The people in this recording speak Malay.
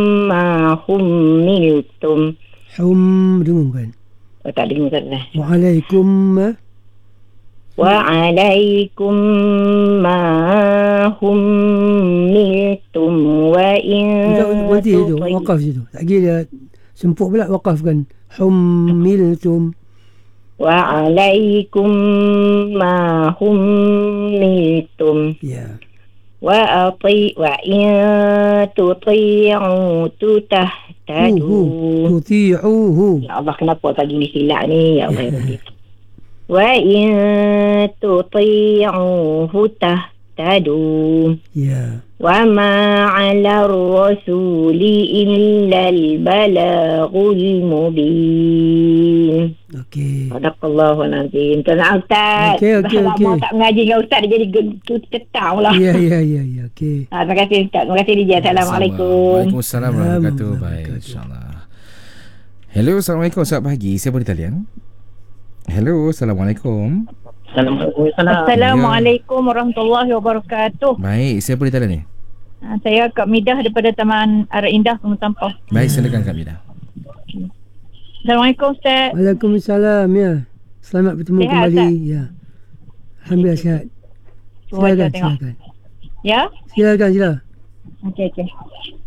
ma humiltum. Dengung kan? Oh, tak dengar tak dah. Wa'alaikum وعليكم ما حملتم وإن Nanti tu Waqaf situ. Tak kira sempuk pula waqaf kan. Humiltum. وعليكم ما حملتم Ya. وإن تطيعوا تهتدوا. Tuti'uhu. Ya Allah, kenapa pagi ni silap ni? Ya Allah, ya Rabbi. وإن تطيعوه تهتدوا Ya. وما على الرسول إلا البلاغ المبين. Okey. Sadaqallahul-azim. Tuan Ustaz. Okey. Lama tak mengaji dengan Ustaz, dia jadi ketang lah. Ya. Okey. Terima kasih Ustaz. Terima kasih DJ. Assalamualaikum. Waalaikumsalam warahmatullahi wabarakatuh. Baik, insyaAllah. Hello, Assalamualaikum. Selamat pagi. Saya boleh talian? Hello, Assalamualaikum. Assalamualaikum warahmatullahi wabarakatuh. Baik, saya boleh talian ni? Saya Kak Midah daripada Taman Arah Indah, Tampau. Baik, silakan Kak Mida. Assalamualaikum Ustaz. Waalaikumsalam ya. Selamat bertemu Sihat, kembali. Ustaz? Ya. Alhamdulillah sihat. Cuba kita Silakan. tengok. Ya? Silakan. Okey.